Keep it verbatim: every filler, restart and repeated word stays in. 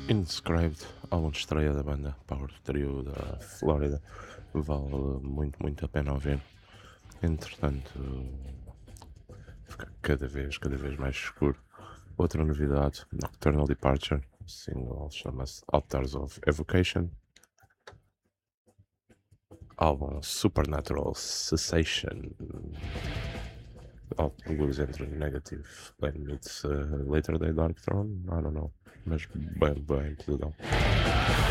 Inscribed, álbum de estreia da banda Power Trio da Flórida, vale muito, muito a pena ouvir. Entretanto, fica cada vez, cada vez mais escuro. Outra novidade, Nocturnal Departure, o single chama-se Altars of Evocation. Álbum Supernatural Cessation. Alguns entre Negative Plan meets uh, Later Day Dark Throne, I don't know, mas bem, bem legal.